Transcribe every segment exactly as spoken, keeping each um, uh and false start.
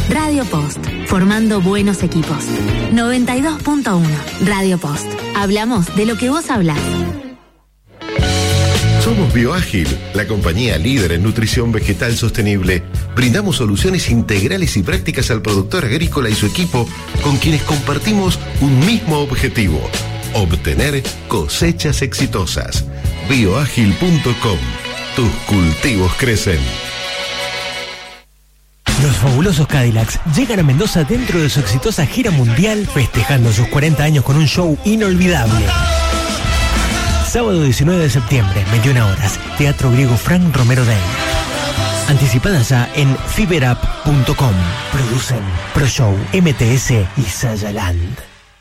Radio Post, formando buenos equipos. noventa y dos punto uno, Radio Post. Hablamos de lo que vos hablás. Somos Bioágil, la compañía líder en nutrición vegetal sostenible. Brindamos soluciones integrales y prácticas al productor agrícola y su equipo, con quienes compartimos un mismo objetivo: obtener cosechas exitosas. bioágil punto com. Tus cultivos crecen. Los fabulosos Cadillacs llegan a Mendoza dentro de su exitosa gira mundial, festejando sus cuarenta años con un show inolvidable. Sábado diecinueve de septiembre, veintiuna horas, Teatro Griego Frank Romero Day. Anticipadas ya en fiberap punto com. Producen ProShow, M T S y Sayaland.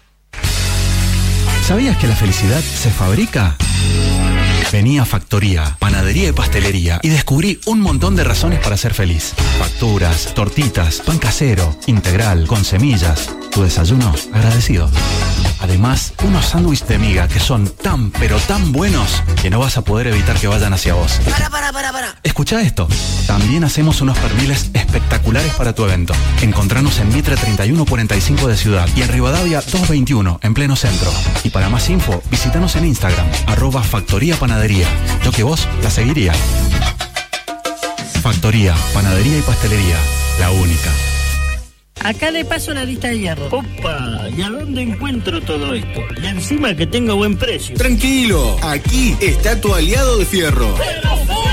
¿Sabías que la felicidad se fabrica? Vení a Factoría, panadería y pastelería y descubrí un montón de razones para ser feliz. Facturas, tortitas, pan casero, integral, con semillas. Tu desayuno agradecido. Además, unos sándwiches de miga que son tan pero tan buenos que no vas a poder evitar que vayan hacia vos. Para, para, para, para. Escucha esto. También hacemos unos perniles espectaculares para tu evento. Encontranos en Mitre treinta y uno cuarenta y cinco de Ciudad y en Rivadavia doscientos veintiuno, en pleno centro. Y para más info, visítanos en Instagram, arroba Factoría Panadería. Yo que vos la seguiría. Factoría, panadería y pastelería. La única. Acá le paso la lista de hierro. Opa, ¿y a dónde encuentro todo esto? Y encima que tenga buen precio. Tranquilo, aquí está tu aliado de fierro. ¡Pero